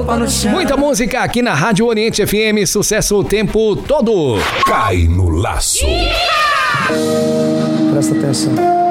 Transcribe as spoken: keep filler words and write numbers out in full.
roupa no chão. Muita música aqui na Rádio Oriente F M, sucesso o tempo todo. Cai no laço. Presta atenção.